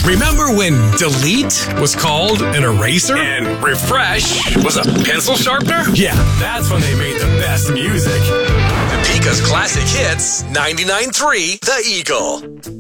Remember when delete was called an eraser? And refresh was a pencil sharpener? Yeah, that's when they made the best music. Topeka's Classic Hits, 99.3 The Eagle.